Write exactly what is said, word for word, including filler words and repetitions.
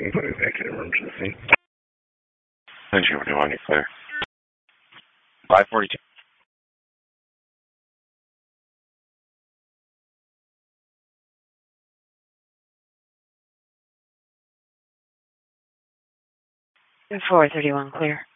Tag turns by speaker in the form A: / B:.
A: can put it back in emergency.
B: Thank you for doing it, clear. five forty-two.
C: four thirty-one, clear.